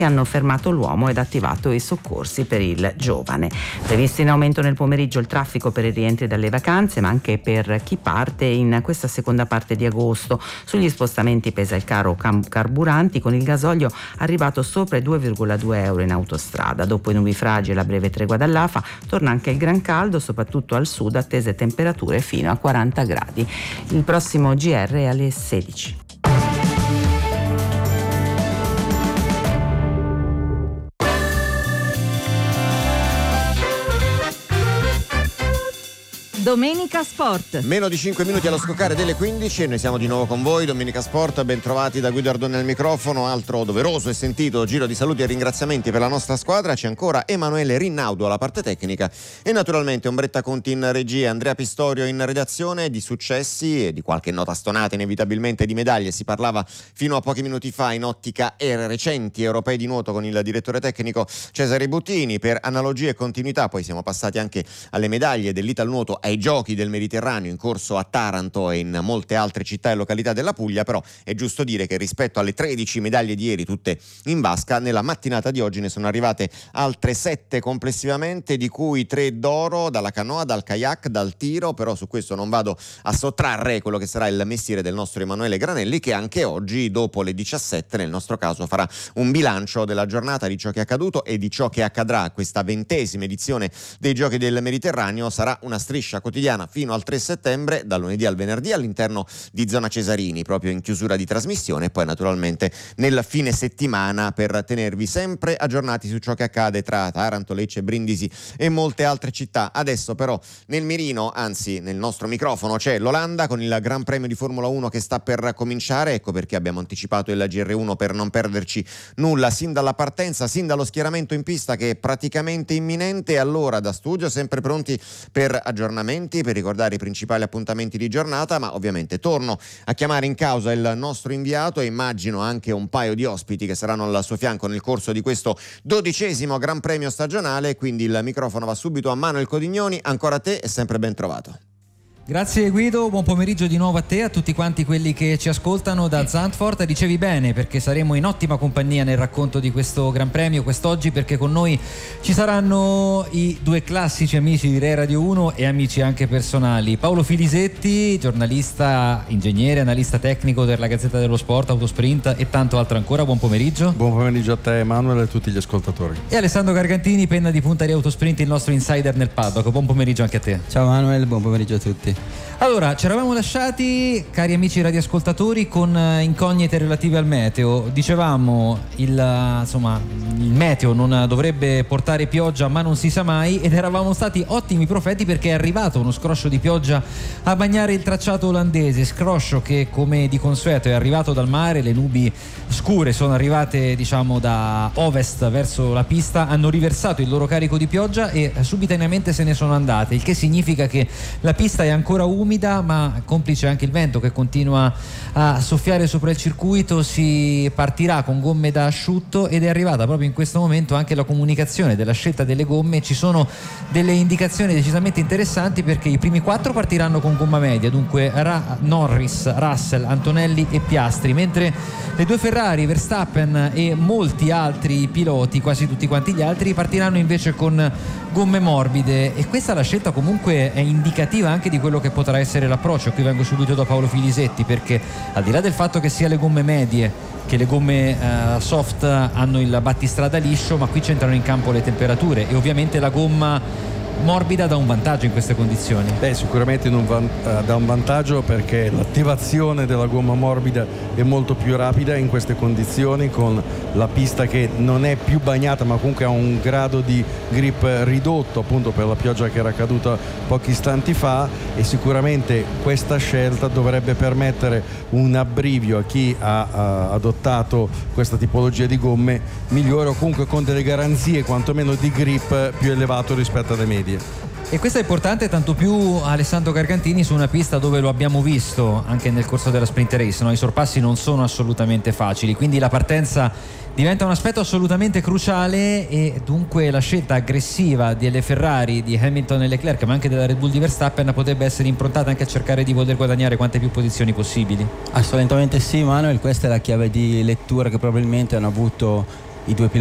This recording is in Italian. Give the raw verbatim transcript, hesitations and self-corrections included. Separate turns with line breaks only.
hanno fermato l'uomo ed attivato i soccorsi per il giovane. Previsto in aumento nel pomeriggio il traffico per i rientri dalle vacanze, ma anche per chi parte in questa seconda parte di agosto. Sugli spostamenti pesa il caro cam- carburanti, con il gasolio arrivato sopra i due virgola due euro in autostrada. Dopo i nubifragi e la breve tregua dall'A F A torna anche il gran caldo, soprattutto al sud, attese temperature fino a quaranta gradi. Il prossimo G R è alle sedici.
Domenica Sport.
Meno di cinque minuti allo scoccare delle quindici e noi siamo di nuovo con voi. Domenica Sport, ben trovati da Guido Ardone al microfono. Altro doveroso e sentito giro di saluti e ringraziamenti per la nostra squadra. C'è ancora Emanuele Rinnaudo alla parte tecnica e naturalmente Ombretta Conti in regia, Andrea Pistorio in redazione. Di successi e di qualche nota stonata inevitabilmente, di medaglie si parlava fino a pochi minuti fa in ottica e recenti europei di nuoto con il direttore tecnico Cesare Buttini. Per analogia e continuità poi siamo passati anche alle medaglie dell'Italnuoto ai Giochi del Mediterraneo in corso a Taranto e in molte altre città e località della Puglia. Però è giusto dire che rispetto alle tredici medaglie di ieri, tutte in vasca, nella mattinata di oggi ne sono arrivate altre sette complessivamente, di cui tre d'oro dalla canoa, dal kayak, dal tiro. Però su questo non vado a sottrarre quello che sarà il mestiere del nostro Emanuele Granelli, che anche oggi dopo le diciassette nel nostro caso farà un bilancio della giornata, di ciò che è accaduto e di ciò che accadrà. Questa ventesima edizione dei Giochi del Mediterraneo sarà una striscia quotidiana fino al tre settembre, dal lunedì al venerdì, all'interno di Zona Cesarini, proprio in chiusura di trasmissione, e poi naturalmente nel fine settimana per tenervi sempre aggiornati su ciò che accade tra Taranto, Lecce, Brindisi e molte altre città. Adesso però nel mirino, anzi nel nostro microfono, c'è l'Olanda con il Gran Premio di Formula uno che sta per cominciare. Ecco perché abbiamo anticipato il G R uno per non perderci nulla sin dalla partenza, sin dallo schieramento in pista che è praticamente imminente. Allora da studio sempre pronti per aggiornamenti, per ricordare i principali appuntamenti di giornata, ma ovviamente torno a chiamare in causa il nostro inviato e immagino anche un paio di ospiti che saranno al suo fianco nel corso di questo dodicesimo Gran Premio stagionale. Quindi il microfono va subito a Manuel Codignoni. Ancora a te e sempre ben trovato.
Grazie Guido, buon pomeriggio di nuovo a te, a tutti quanti quelli che ci ascoltano da Zandvoort. Dicevi bene, perché saremo in ottima compagnia nel racconto di questo Gran Premio quest'oggi, perché con noi ci saranno i due classici amici di Rai Radio uno e amici anche personali. Paolo Filisetti, giornalista, ingegnere, analista tecnico della Gazzetta dello Sport, Autosprint e tanto altro ancora. Buon pomeriggio.
Buon pomeriggio a te Emanuele e a tutti gli ascoltatori.
E Alessandro Gargantini, penna di punta di Autosprint, il nostro insider nel paddock. Buon pomeriggio anche a te.
Ciao Manuel, buon pomeriggio a tutti.
Allora, ci eravamo lasciati, cari amici radioascoltatori, con incognite relative al meteo. Dicevamo, il, insomma, il meteo non dovrebbe portare pioggia, ma non si sa mai, ed eravamo stati ottimi profeti perché è arrivato uno scroscio di pioggia a bagnare il tracciato olandese, scroscio che come di consueto è arrivato dal mare. Le nubi scure sono arrivate, diciamo, da ovest verso la pista, hanno riversato il loro carico di pioggia e subitaneamente se ne sono andate, il che significa che la pista è ancora umida, ma complice anche il vento che continua a soffiare sopra il circuito. Si partirà con gomme da asciutto ed è arrivata proprio in questo momento anche la comunicazione della scelta delle gomme. Ci sono delle indicazioni decisamente interessanti, perché i primi quattro partiranno con gomma media, dunque Ra- Norris, Russell, Antonelli e Piastri, mentre le due Ferrari, Verstappen e molti altri piloti, quasi tutti quanti gli altri, partiranno invece con gomme morbide. E questa la scelta comunque è indicativa anche di quello che potrà essere l'approccio. Qui vengo subito da Paolo Filisetti, perché al di là del fatto che sia le gomme medie che le gomme uh, soft hanno il battistrada liscio, ma qui c'entrano in campo le temperature e ovviamente la gomma morbida dà un vantaggio in queste condizioni.
Beh, sicuramente non van- uh, dà un vantaggio, perché l'attivazione della gomma morbida è molto più rapida in queste condizioni, con la pista che non è più bagnata ma comunque ha un grado di grip ridotto, appunto per la pioggia che era caduta pochi istanti fa. E sicuramente questa scelta dovrebbe permettere un abbrivio a chi ha uh, adottato questa tipologia di gomme migliore, o comunque con delle garanzie quantomeno di grip più elevato rispetto alle medie.
E questo è importante tanto più, Alessandro Gargantini, su una pista dove lo abbiamo visto anche nel corso della sprint race, no? I sorpassi non sono assolutamente facili, quindi la partenza diventa un aspetto assolutamente cruciale, e dunque la scelta aggressiva delle Ferrari di Hamilton e Leclerc, ma anche della Red Bull di Verstappen, potrebbe essere improntata anche a cercare di voler guadagnare quante più posizioni possibili.
Assolutamente sì Manuel, questa è la chiave di lettura che probabilmente hanno avuto
i due piloti